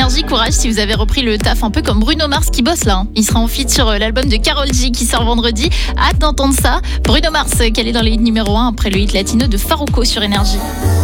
Énergie, courage si vous avez repris le taf un peu comme Bruno Mars qui bosse là. Il sera en feat sur l'album de Karol G qui sort vendredi. Hâte d'entendre ça. Bruno Mars, qu'elle est dans les hits numéro 1 après le hit latino de Farruko sur Énergie.